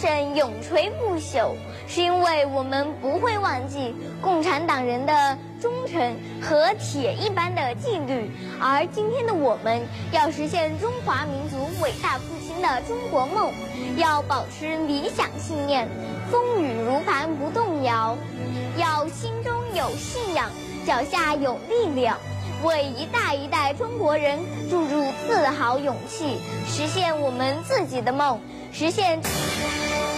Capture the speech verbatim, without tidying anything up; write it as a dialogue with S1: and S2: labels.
S1: 神永垂不朽，是因为我们不会忘记共产党人的忠诚和铁一般的纪律。而今天的我们要实现中华民族伟大复兴的中国梦，要保持理想信念，风雨如磐不动摇，要心中有信仰，脚下有力量，为一代一代中国人注入自豪勇气，实现我们自己的梦，实现。